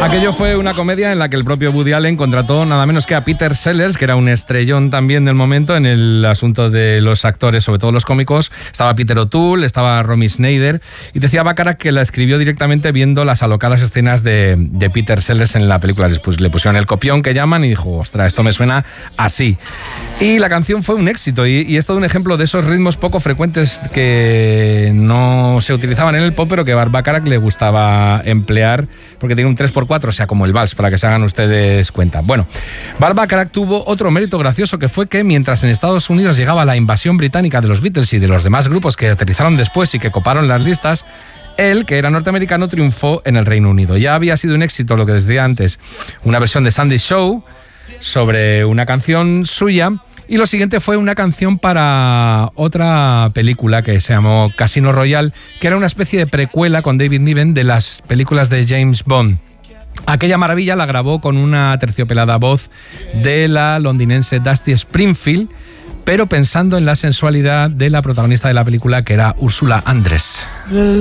Aquello fue una comedia en la que el propio Woody Allen contrató nada menos que a Peter Sellers, que era un estrellón también del momento en el asunto de los actores, sobre todo los cómicos. Estaba Peter O'Toole, estaba Romy Schneider, y decía Bacharach que la escribió directamente viendo las alocadas escenas de Peter Sellers en la película. Después le pusieron el copión que llaman y dijo, ostras, esto me suena así. Y la canción fue un éxito y es todo un ejemplo de esos ritmos poco frecuentes que no se utilizaban en el pop, pero que a Bacharach le gustaba emplear porque tiene un 3x4, o sea, como el vals, para que se hagan ustedes cuenta. Bueno, Bacharach tuvo otro mérito gracioso, que fue que mientras en Estados Unidos llegaba la invasión británica de los Beatles y de los demás grupos que aterrizaron después y que coparon las listas, él, que era norteamericano, triunfó en el Reino Unido. Ya había sido un éxito, lo que decía antes, una versión de Sunday Show sobre una canción suya. Y lo siguiente fue una canción para otra película que se llamó Casino Royale, que era una especie de precuela con David Niven de las películas de James Bond. Aquella maravilla la grabó con una terciopelada voz de la londinense Dusty Springfield, pero pensando en la sensualidad de la protagonista de la película, que era Ursula Andress.